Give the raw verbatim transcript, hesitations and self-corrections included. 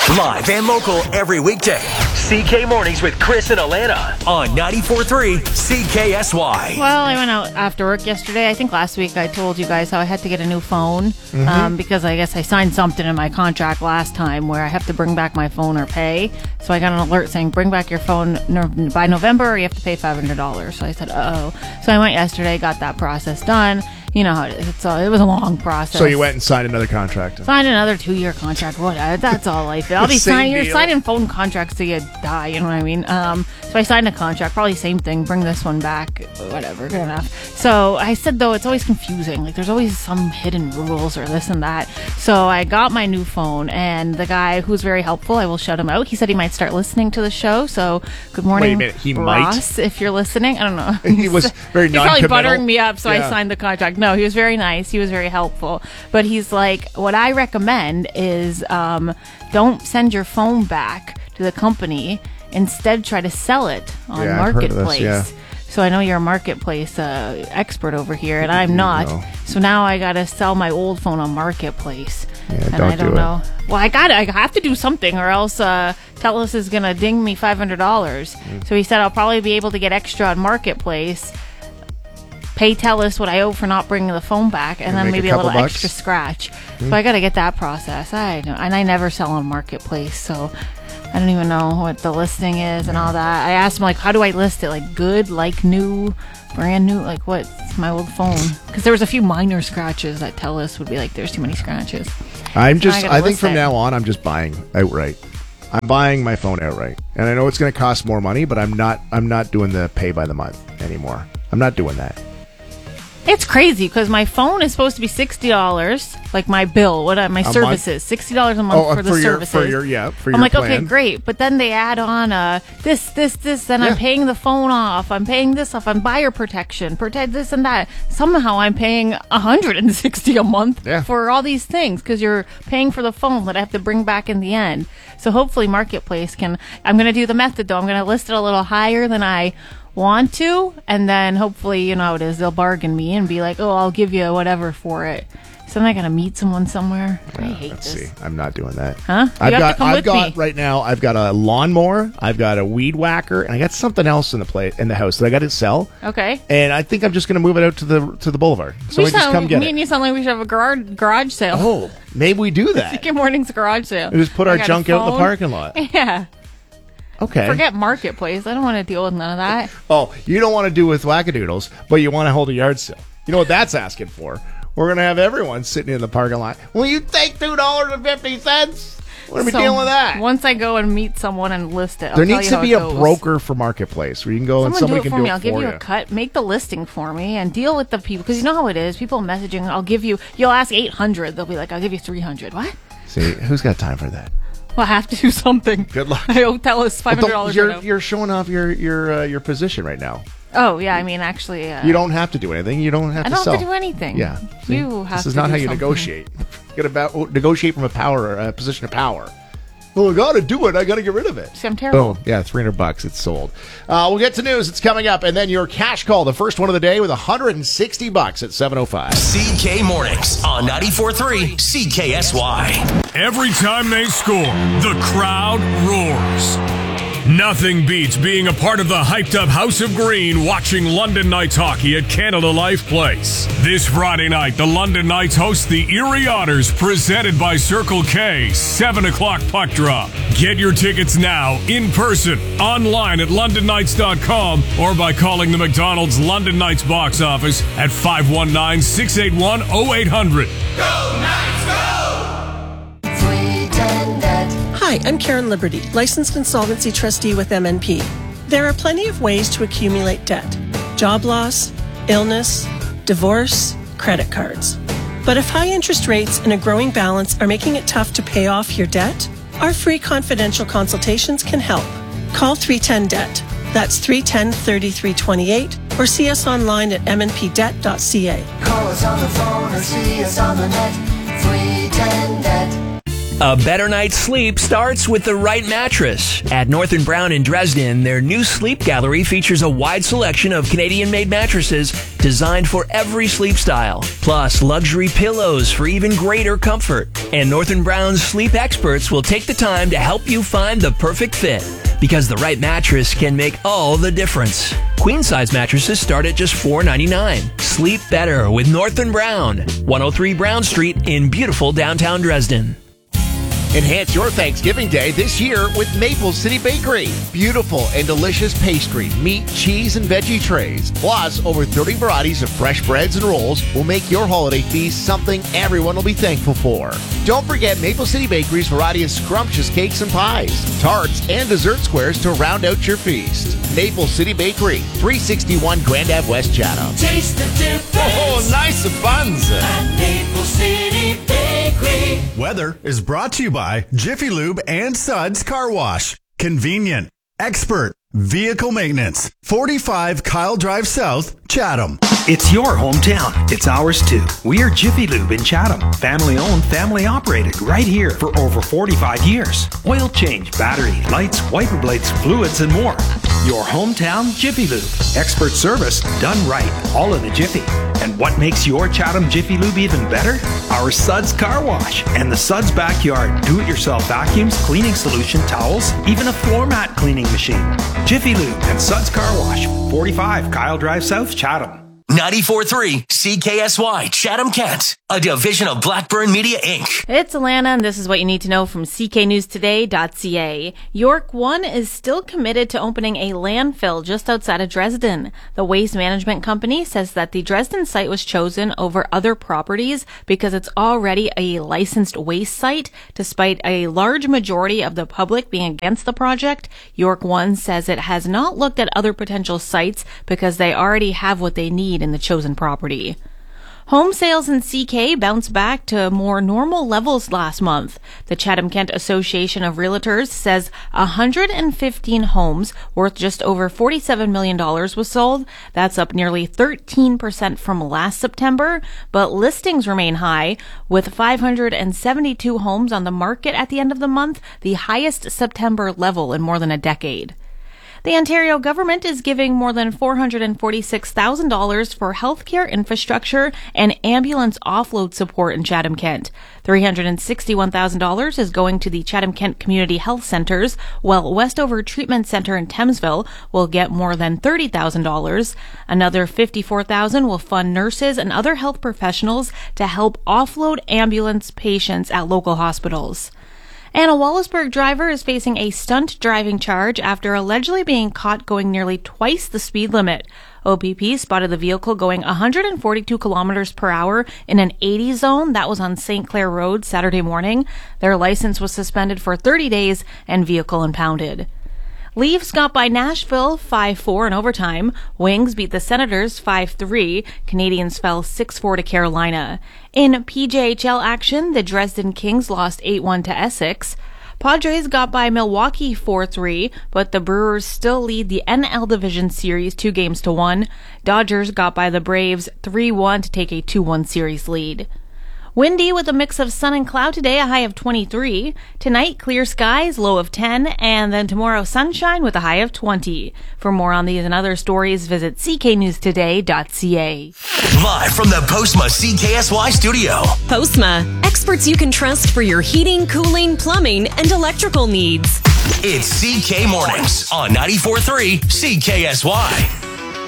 Live and local every weekday. C K Mornings with Chris and Alana on ninety-four point three C K S Y. Well, I went out after work yesterday. I think last week I told you guys how I had to get a new phone mm-hmm. um, because I guess I signed something in my contract last time where I have to bring back my phone or pay. So I got an alert saying, bring back your phone no- by November or you have to pay five hundred dollars. So I said, uh-oh. So I went yesterday, got that process done. You know how it is. It's a, it was a long process. So you went and signed another contract. Signed another two-year contract. What? That's all I feel. I'll be signing. You're signing phone contracts till you die. You know what I mean? Um, so I signed a contract. Probably same thing. Bring this one back. Whatever. Good enough. So I said though, it's always confusing. Like there's always some hidden rules or this and that. So I got my new phone, and the guy who's very helpful, I will shout him out. He said he might start listening to the show. So good morning, Wait a minute. He Ross, might? if you're listening. I don't know. He was very He's non-committal. probably buttering me up, so Yeah. I signed the contract. No, he was very nice. He was very helpful. But he's like, what I recommend is um, don't send your phone back to the company. Instead, try to sell it on Yeah, I've heard of this, Marketplace. yeah. So I know you're a Marketplace uh, expert over here, and I'm not. No. So now I got to sell my old phone on Marketplace. Yeah, and don't I don't do it. know. Well, I got I have to do something, or else uh, Telus is going to ding me five hundred dollars. Mm. So he said I'll probably be able to get extra on Marketplace. Pay Telus what I owe for not bringing the phone back, and You then make maybe a a, couple little bucks? extra scratch. Mm. So I got to get that process. I don't, and I never sell on Marketplace, so I don't even know what the listing is and all that. I asked him like, how do I list it? Like good, like new, brand new, like what? It's my old phone, because there was a few minor scratches that Telus would be like, there's too many scratches. I'm So just. I gotta I think list from it. now on, I'm just buying outright. I'm buying my phone outright, and I know it's going to cost more money, but I'm not. I'm not doing the pay by the month anymore. I'm not doing that. It's crazy because my phone is supposed to be sixty dollars, like my bill, what are my A services, month? sixty dollars a month Oh, uh, for the for your- services. for your- yeah, for I'm your like, plan. okay, great, but then they add on uh, this, this, this, then Yeah. I'm paying the phone off, I'm paying this off, I'm buyer protection, protect this and that. Somehow I'm paying one hundred sixty a month Yeah. for all these things because you're paying for the phone that I have to bring back in the end. So hopefully Marketplace can, I'm going to do the method though, I'm going to list it a little higher than I want to, and then hopefully, you know how it is, they'll bargain me and be like, oh, I'll give you whatever for it. So I'm not gonna meet someone somewhere. I hate Let's this. see. I'm not doing that. Huh? You I've have to got. come I've with got me. right now. I've got a lawnmower. I've got a weed whacker, and I got something else in the play in the house that I got to sell. Okay. And I think I'm just going to move it out to the to the boulevard. So We we just sound- come get me it. and you sound like we should have a garage garage sale. Oh, maybe we do that. Good morning's garage sale. We just put I our got a junk out in the phone. parking lot. Yeah. Okay. Forget Marketplace. I don't want to deal with none of that. Oh, you don't want to do with wackadoodles, but you want to hold a yard sale. You know what that's asking for? We're going to have everyone sitting in the parking lot. Will you take two dollars and fifty cents? What are we So, dealing with that? Once I go and meet someone and list it, I'll there tell needs you to how be it a goes. broker for Marketplace where you can go and Someone somebody do it can for do me. it I'll for give you. you a cut. Make the listing for me and deal with the people because you know how it is. People messaging. I'll give you. You'll ask eight hundred. They'll be like, I'll give you three hundred. What? See, who's got time for that? Well, I have to do something. Good luck. I owe Telus five hundred Well, dollars. don't- you're you're showing off your your uh, your position right now. Oh yeah, I mean actually, uh, You don't have to do anything. You don't have I to don't sell. have to do anything. Yeah. See? You have This is to not do how you something. negotiate. You got to negotiate from a power a position of power. Well, I got to do it. I got to get rid of it. See, I'm terrible. Boom. Yeah, three hundred bucks. It's sold. Uh, we'll get to news. It's coming up. And then your cash call, the first one of the day with one hundred sixty bucks at seven oh five. C K Mornings on ninety-four point three C K S Y. Every time they score, the crowd roars. Nothing beats being a part of the hyped-up House of Green watching London Knights hockey at Canada Life Place. This Friday night, the London Knights host the Erie Otters, presented by Circle K, seven o'clock puck drop. Get your tickets now, in person, online at london knights dot com, or by calling the McDonald's London Knights box office at five one nine, six eight one, oh eight hundred. Hi, I'm Karen Liberty, licensed insolvency trustee with M N P. There are plenty of ways to accumulate debt: job loss, illness, divorce, credit cards. But if high interest rates and a growing balance are making it tough to pay off your debt, our free confidential consultations can help. Call three ten debt. That's three one zero, three three two eight, or see us online at m n p debt dot c a. Call us on the phone or see us on the net. three ten debt. A better night's sleep starts with the right mattress. At North and Brown in Dresden, their new sleep gallery features a wide selection of Canadian-made mattresses designed for every sleep style, plus luxury pillows for even greater comfort. And North and Brown's sleep experts will take the time to help you find the perfect fit, because the right mattress can make all the difference. Queen-size mattresses start at just four dollars and ninety-nine cents. Sleep better with North and Brown, one oh three Brown Street in beautiful downtown Dresden. Enhance your Thanksgiving Day this year with Maple City Bakery. Beautiful and delicious pastry, meat, cheese, and veggie trays. Plus, over thirty varieties of fresh breads and rolls will make your holiday feast something everyone will be thankful for. Don't forget Maple City Bakery's variety of scrumptious cakes and pies, tarts, and dessert squares to round out your feast. Maple City Bakery, three sixty-one Grand Ave West, Chatham. Taste the difference. Oh, nice buns. At Maple City Bakery. Weather is brought to you by Jiffy Lube and Suds Car Wash. Convenient, expert, vehicle maintenance. forty-five Kyle Drive South, Chatham. It's your hometown. It's ours too. We are Jiffy Lube in Chatham. Family owned, family operated, right here for over forty-five years. Oil change, battery, lights, wiper blades, fluids, and more. Your hometown Jiffy Lube. Expert service done right, all in a jiffy. And what makes your Chatham Jiffy Lube even better? Our Suds Car Wash and the Suds Backyard do-it-yourself vacuums, cleaning solution, towels, even a floor mat cleaning machine. Jiffy Lube and Suds Car Wash, forty-five Kyle Drive South, Chatham. ninety-four point three C K S Y, Chatham, Kent, a division of Blackburn Media, Incorporated. It's Alana, and this is what you need to know from C K News Today dot C A. York One is still committed to opening a landfill just outside of Dresden. The waste management company says that the Dresden site was chosen over other properties because it's already a licensed waste site. Despite a large majority of the public being against the project, York One says it has not looked at other potential sites because they already have what they need in the chosen property. Home sales in C K bounced back to more normal levels last month. The Chatham-Kent Association of Realtors says one hundred fifteen homes worth just over forty-seven million dollars was sold. That's up nearly thirteen percent from last September, but listings remain high, with five hundred seventy-two homes on the market at the end of the month, the highest September level in more than a decade. The Ontario government is giving more than four hundred forty-six thousand dollars for healthcare infrastructure and ambulance offload support in Chatham-Kent. three hundred sixty-one thousand dollars is going to the Chatham-Kent Community Health Centres, while Westover Treatment Centre in Thamesville will get more than thirty thousand dollars. Another fifty-four thousand dollars will fund nurses and other health professionals to help offload ambulance patients at local hospitals. And a Wallaceburg driver is facing a stunt driving charge after allegedly being caught going nearly twice the speed limit. O P P spotted the vehicle going one hundred forty-two kilometers per hour in an eighty zone that was on Saint Clair Road Saturday morning. Their license was suspended for thirty days and vehicle impounded. Leafs got by Nashville five four in overtime. Wings beat the Senators five three. Canadians fell six four to Carolina. In P J H L action, the Dresden Kings lost eight one to Essex. Padres got by Milwaukee four three, but the Brewers still lead the N L Division Series two games to one. Dodgers got by the Braves three one to take a two one series lead. Windy with a mix of sun and cloud today, a high of twenty-three. Tonight, clear skies, low of ten. And then tomorrow, sunshine with a high of twenty. For more on these and other stories, visit C K News Today dot C A. Live from the Postma C K S Y studio. Postma, experts you can trust for your heating, cooling, plumbing, and electrical needs. It's C K Mornings on ninety-four point three C K S Y.